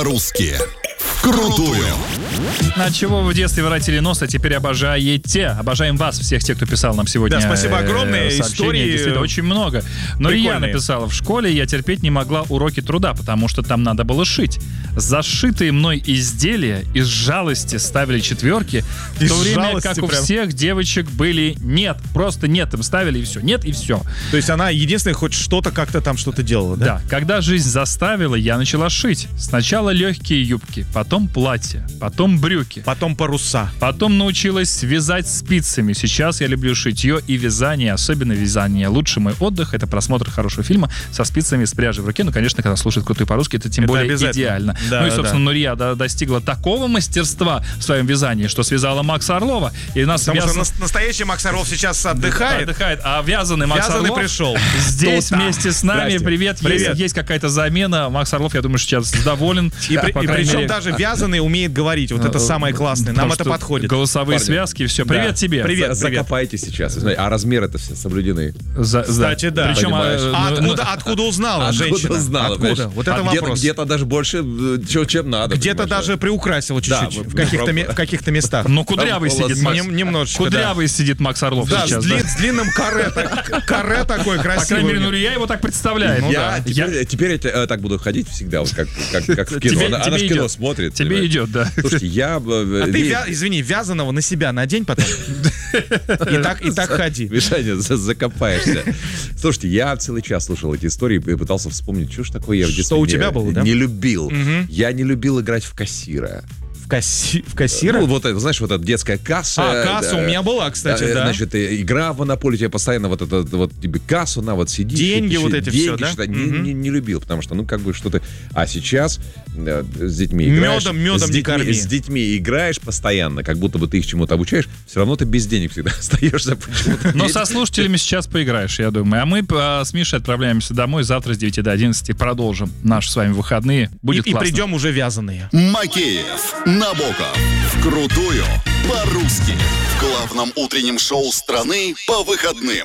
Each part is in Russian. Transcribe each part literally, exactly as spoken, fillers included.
Русские. Крутую. На чего вы в детстве воротили нос, а теперь обожаете? Обожаем вас, всех тех, кто писал нам сегодня. Да, спасибо огромное. Истории действительно очень много. Но Рия написала: в школе я терпеть не могла уроки труда, потому что там надо было шить. Зашитые мной изделия из жалости ставили четверки, в то время как у всех девочек были нет. Просто нет, им ставили и все. Нет и все. То есть она единственная хоть что-то как-то там что-то делала, да? Да. Когда жизнь заставила, я начала шить. Сначала легкие юбки, потом платья, потом брюки. Потом паруса. Потом научилась вязать спицами. Сейчас я люблю шитье и вязание, особенно вязание. Лучший мой отдых — это просмотр хорошего фильма со спицами с пряжей в руке. Ну, конечно, когда слушают крутую по-русски, это тем это более идеально. Да, ну и, собственно, да. Нурия да, достигла такого мастерства в своем вязании, что связала Макса Орлова. И нас Потому вяз... что настоящий Макс Орлов сейчас отдыхает. Отдыхает, а вязаный Макс вязаный Орлов пришел. Здесь Тут вместе с нами. Привет. Привет. Есть, есть какая-то замена. Макс Орлов, я думаю, сейчас доволен. И, при, и причем мере... даже вязаный умеет говорить. Вот это самое классное. Нам это подходит. Голосовые Парни. связки, все. Привет да. тебе. Привет. За- закопайте сейчас. А размеры-то все соблюдены. За, Кстати, да. Причем, а, откуда, откуда узнала откуда женщина? Узнала, откуда? Вот это а вопрос. Где-то, где-то даже больше, чем надо. Где-то даже приукрасила чуть-чуть. Да, в, каких-то, в каких-то местах. Ну, кудрявый Там, сидит Макс. Нем, немножечко, Кудрявый да. сидит Макс Орлов да, сейчас. С, дли, да, с длинным каре. Каре такой красивый. По крайней мере, Нурия его так представляет. Ну, я, да. теперь, я... теперь я так буду ходить всегда, вот как, как, как в кино. Тебе, она тебе она в кино идет. смотрит. Тебе понимаешь? идет, да. Слушайте, я... А ты, вя... извини, вязаного на себя надень потом. И так, и так ходи. Мишаня, закопаешься. Слушайте, я целый час слушал эти истории и пытался вспомнить, что ж такое я в детстве Что у тебя было, да? не любил. Я не любил играть в кассира. Касси... В кассира? Ну, вот это, знаешь, вот эта детская касса. А, касса да, у меня была, кстати, да. Значит, игра в Монополию, тебе постоянно вот это, вот тебе кассу, на вот сидишь. Деньги вот эти все, да? Считай, не, не, не любил, потому что, ну, как бы что-то... А сейчас да, с детьми играешь... Медом, медом с детьми, не корми. С детьми играешь постоянно, как будто бы ты их чему-то обучаешь, все равно ты без денег всегда остаешься почему-то. Но со слушателями сейчас поиграешь, я думаю. А мы с Мишей отправляемся домой. Завтра с девяти до одиннадцати продолжим наши с вами выходные. Будет и, классно. И придем уже вязаные. Макеев, Набоков. Вкрутую по-русски. В главном утреннем шоу страны по выходным.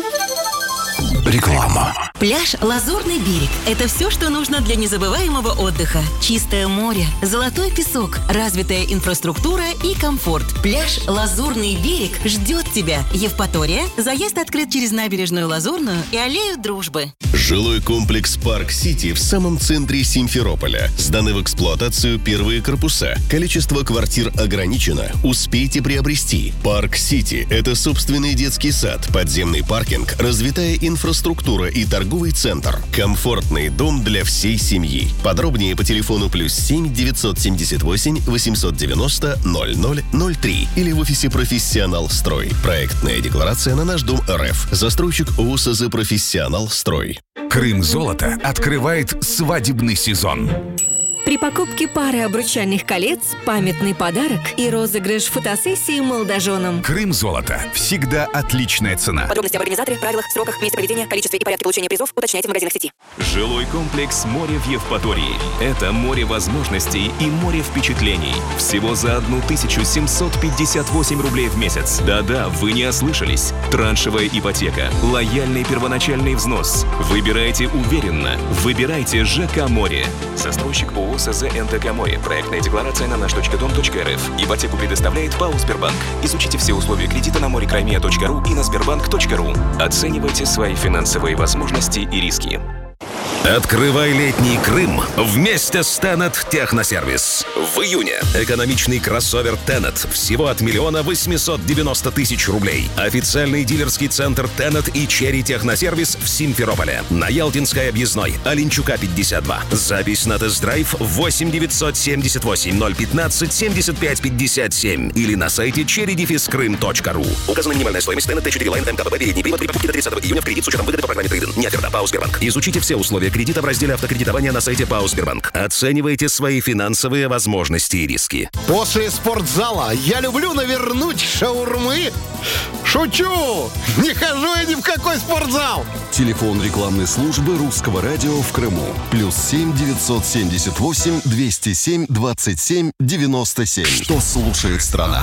Реклама. Пляж «Лазурный берег» — это все, что нужно для незабываемого отдыха. Чистое море, золотой песок, развитая инфраструктура и комфорт. Пляж «Лазурный берег» ждет тебя. Евпатория. Заезд открыт через набережную Лазурную и аллею Дружбы. Жилой комплекс «Парк Сити» в самом центре Симферополя. Сданы в эксплуатацию первые корпуса. Количество квартир ограничено. Успейте приобрести. «Парк Сити» — это собственный детский сад, подземный паркинг, развитая инфраструктура и торговый центр. Комфортный дом для всей семьи. Подробнее по телефону плюс семь девятьсот семьдесят восемь восемьсот девяносто ноль ноль ноль три или в офисе «Профессионал Строй». Проектная декларация на наш дом РФ. Застройщик ООСЗ «Профессионал Строй». Крым Золото открывает свадебный сезон. При покупке пары обручальных колец, памятный подарок и розыгрыш фотосессии молодоженам. Крым Золото. Всегда отличная цена. Подробности об организаторе, правилах, сроках, месте проведения, количестве и порядке получения призов уточняйте в магазинах сети. Жилой комплекс «Море» в Евпатории. Это море возможностей и море впечатлений. Всего за тысячу семьсот пятьдесят восемь рублей в месяц. Да-да, вы не ослышались. Траншевая ипотека, лояльный первоначальный взнос. Выбирайте уверенно. Выбирайте ЖК «Море». Застройщик ООО СЗ НТК «Море». Проектная декларация на наш.дом.рф. Ипотеку предоставляет ПАО «Сбербанк». Изучите все условия кредита на море-краймия точка ру и на сбербанк точка ру. Оценивайте свои финансовые возможности и риски. Открывай летний Крым вместе с Тенет Техносервис. В июне экономичный кроссовер Тенет всего от миллиона восемьсот девяносто тысяч рублей. Официальный дилерский центр Тенет и Черри Техносервис в Симферополе. На Ялтинской объездной, Оленчука пятьдесят два. Запись на тест-драйв восемь девятьсот семьдесят восемь ноль пятнадцать семьдесят пять пятьдесят семь или на сайте черри дефис крым точка ру. Указана минимальная стоимость Тенет Т четыре Line МКБ. Передний привод при покупке до тридцатого июня в кредит с учетом выгоды по программе Трейдинг. Не оферта. ПАО «Сбербанк». Изучите все условия кредита в разделе автокредитования на сайте ПАО «Сбербанк». Оценивайте свои финансовые возможности и риски. После спортзала я люблю навернуть шаурмы. Шучу! Не хожу я ни в какой спортзал! Телефон рекламной службы Русского радио в Крыму. Плюс семь девятьсот семьдесят восемь двести семь двадцать семь девяносто семь. Что слушает страна?